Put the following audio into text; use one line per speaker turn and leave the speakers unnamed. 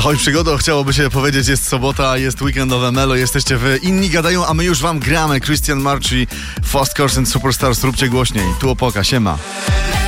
Ahoj przygodo, chciałoby się powiedzieć, jest sobota, jest weekendowe melo, jesteście wy, inni gadają, a my już wam gramy. Christian Marchi, Fast Cars and Superstars, róbcie głośniej. Tu Opoka, siema.